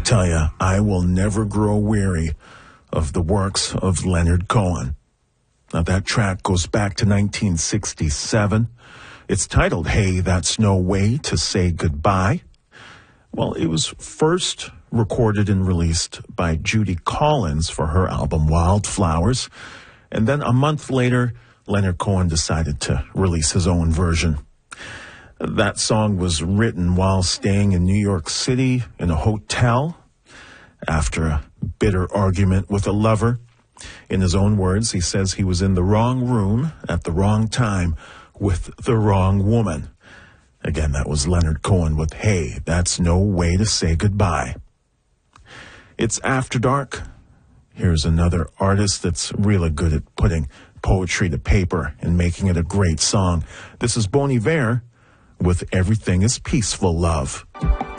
tell you, I will never grow weary of the works of Leonard Cohen. Now, that track goes back to 1967. It's titled, Hey, That's No Way to Say Goodbye. Well, it was first recorded and released by Judy Collins for her album Wildflowers. And then a month later, Leonard Cohen decided to release his own version. That song was written while staying in New York City in a hotel after a bitter argument with a lover. In his own words, he says he was in the wrong room at the wrong time with the wrong woman. Again, that was Leonard Cohen with Hey, That's No Way to Say Goodbye. It's After Dark. Here's another artist that's really good at putting poetry to paper and making it a great song. This is Bon Iver with Everything is Peaceful, Love.